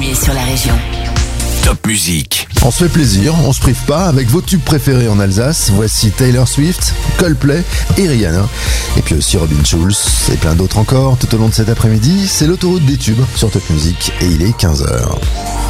premiers sur la région. Top Musique. On se fait plaisir, on se prive pas avec vos tubes préférés en Alsace. Voici Taylor Swift, Coldplay et Rihanna. Et puis aussi Robin Schulz et plein d'autres encore tout au long de cet après-midi. C'est l'autoroute des tubes sur Top Musique et il est 15h.